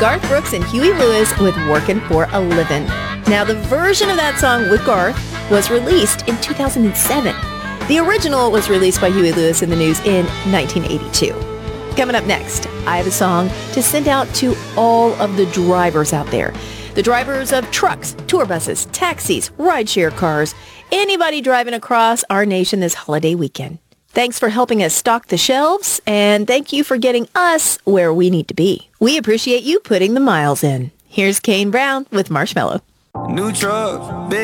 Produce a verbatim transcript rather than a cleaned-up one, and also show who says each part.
Speaker 1: Garth Brooks and Huey Lewis with Workin' for a Livin'. Now, the version of that song with Garth was released in two thousand seven. The original was released by Huey Lewis and the News in nineteen eighty-two. Coming up next, I have a song to send out to all of the drivers out there. The drivers of trucks, tour buses, taxis, rideshare cars, anybody driving across our nation this holiday weekend. Thanks for helping us stock the shelves, and thank you for getting us where we need to be. We appreciate you putting the miles in. Here's Kane Brown with Marshmello.
Speaker 2: New truck, big